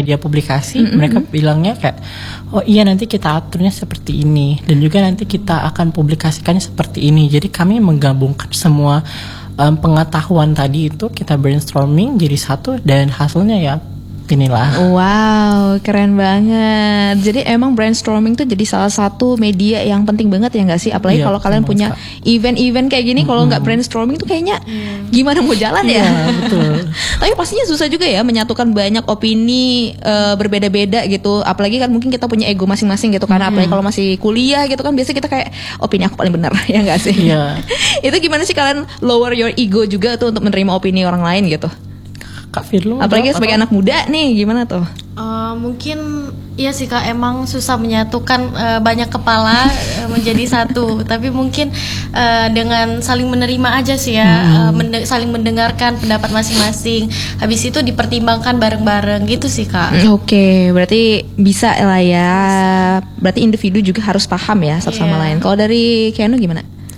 media publikasi, mereka bilangnya kayak, oh iya nanti kita aturnya seperti ini, dan juga nanti kita akan publikasikannya seperti ini. Jadi kami menggabungkan semua pengetahuan tadi itu, kita brainstorming jadi satu, dan hasilnya ya inilah. Wow, keren banget. Jadi emang brainstorming tuh jadi salah satu media yang penting banget ya nggak sih? Apalagi Iya, kalau kalian punya event-event kayak gini, kalau nggak brainstorming tuh kayaknya gimana mau jalan ya? Iya, betul. Tapi pastinya susah juga ya menyatukan banyak opini berbeda-beda gitu. Apalagi kan mungkin kita punya ego masing-masing gitu. Karena apalagi kalau masih kuliah gitu kan, biasanya kita kayak opini aku paling benar ya nggak sih? Iya. Itu gimana sih kalian lower your ego juga tuh untuk menerima opini orang lain gitu? Kak Firlu, Apalagi sebagai anak muda nih, gimana tuh? Mungkin iya sih Kak, emang susah menyatukan banyak kepala menjadi satu. Tapi mungkin dengan saling menerima aja sih ya, saling mendengarkan pendapat masing-masing. Habis itu dipertimbangkan bareng-bareng gitu sih Kak. Oke, berarti bisa lah ya. Berarti individu juga harus paham ya satu sama lain. Kalau dari Keanu gimana?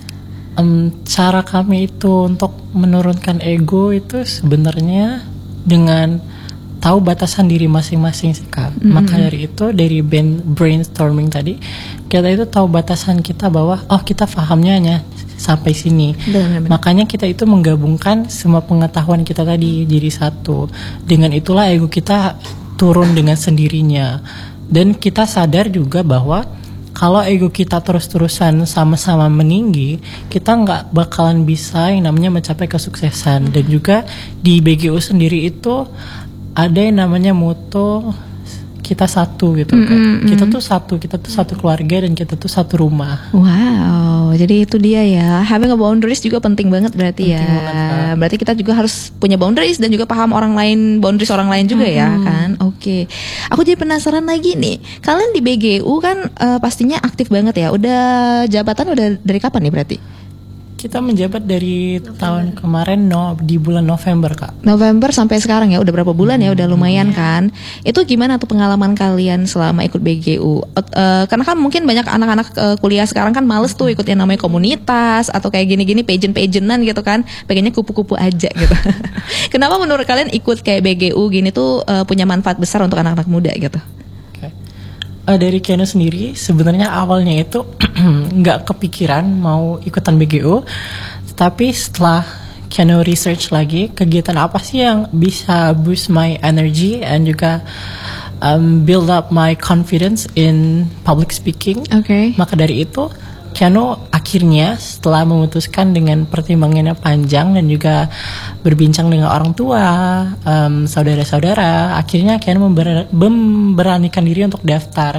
Cara kami itu untuk menurunkan ego itu sebenarnya dengan tahu batasan diri masing-masing sih Kak. Maka dari itu, dari brainstorming tadi, kita itu tahu batasan kita bahwa oh kita pahamnya hanya sampai sini. Benar. Makanya kita itu menggabungkan semua pengetahuan kita tadi jadi satu. Dengan itulah ego kita turun dengan sendirinya. Dan kita sadar juga bahwa kalau ego kita terus-terusan sama-sama meninggi, kita nggak bakalan bisa yang namanya mencapai kesuksesan. Dan juga di BGU sendiri itu ada yang namanya moto kita satu gitu kan. Kita tuh satu keluarga, dan kita tuh satu rumah. Wow, jadi itu dia ya. Having a boundaries juga penting banget berarti Penting ya. banget, Berarti kita juga harus punya boundaries dan juga paham orang lain, boundaries orang lain juga ya kan. Oke. Aku jadi penasaran lagi nih. Kalian di BGU kan pastinya aktif banget ya. Udah jabatan udah dari kapan nih berarti? Kita menjabat dari tahun kemarin di bulan November Kak. November sampai sekarang ya, udah berapa bulan ya, udah lumayan kan. Itu gimana tuh pengalaman kalian selama ikut BGU? Karena kan mungkin banyak anak-anak kuliah sekarang kan males tuh ikut yang namanya komunitas atau kayak gini-gini pageant-pageantan gitu kan, pengennya kupu-kupu aja gitu. Kenapa menurut kalian ikut kayak BGU gini tuh punya manfaat besar untuk anak-anak muda gitu? Dari Keanu sendiri sebenarnya awalnya itu nggak kepikiran mau ikutan BGU, tapi setelah Keanu research lagi kegiatan apa sih yang bisa boost my energy and juga build up my confidence in public speaking. Maka dari itu Keanu akhirnya setelah memutuskan dengan pertimbangannya panjang dan juga berbincang dengan orang tua, saudara-saudara, akhirnya Keanu memberanikan diri untuk daftar.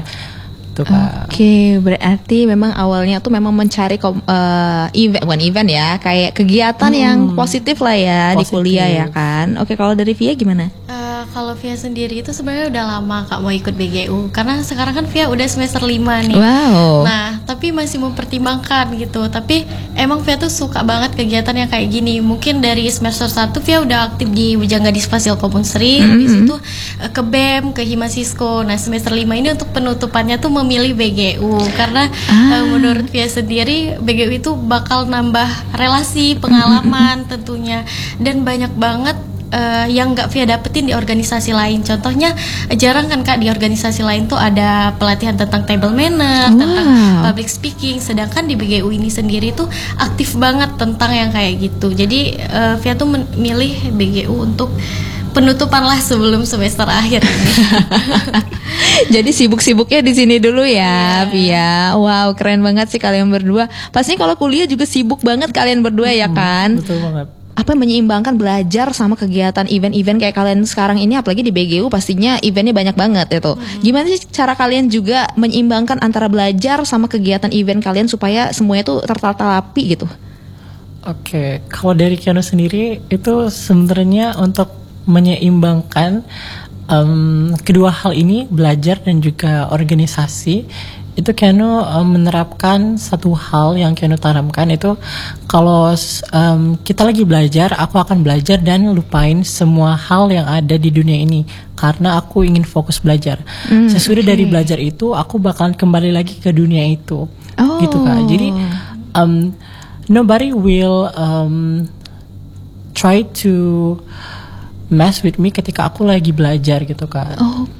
Oke, berarti memang awalnya tuh memang mencari event ya, kayak kegiatan yang positif lah ya di kuliah ya kan. Oke, kalau dari Via gimana? Kalau Via sendiri itu sebenarnya udah lama Kak mau ikut BGU, karena sekarang kan Via udah semester 5 nih. Wow. Nah, tapi masih mempertimbangkan gitu. Tapi emang Via tuh suka banget kegiatan yang kayak gini. Mungkin dari semester 1 Via udah aktif di Bujangga Fasil Komunsri, habis itu ke BEM, ke Himasisko. Nah, semester 5 ini untuk penutupannya tuh memilih BGU karena menurut Via sendiri BGU itu bakal nambah relasi, pengalaman tentunya, dan banyak banget yang nggak Via dapetin di organisasi lain. Contohnya jarang kan Kak di organisasi lain tuh ada pelatihan tentang table manner, tentang public speaking. Sedangkan di BGU ini sendiri tuh aktif banget tentang yang kayak gitu. Jadi Via tuh memilih BGU untuk penutupan lah sebelum semester akhir ini. Jadi sibuk-sibuknya di sini dulu ya, Via. Wow, keren banget sih kalian berdua. Pastinya kalau kuliah juga sibuk banget kalian berdua ya kan? Betul banget. Apa yang menyeimbangkan belajar sama kegiatan event-event kayak kalian sekarang ini, apalagi di BGU pastinya eventnya banyak banget itu. Gimana sih cara kalian juga menyeimbangkan antara belajar sama kegiatan event kalian supaya semuanya tuh tertata rapi gitu? Oke, kalau dari Keanu sendiri itu sebenarnya untuk menyeimbangkan kedua hal ini, belajar dan juga organisasi, itu Keanu menerapkan satu hal yang Keanu tanamkan itu, kalau kita lagi belajar, aku akan belajar dan lupain semua hal yang ada di dunia ini karena aku ingin fokus belajar. Sesudah dari belajar itu, aku bakalan kembali lagi ke dunia itu, gitu Kak. Jadi nobody will try to mess with me ketika aku lagi belajar gitu Kak.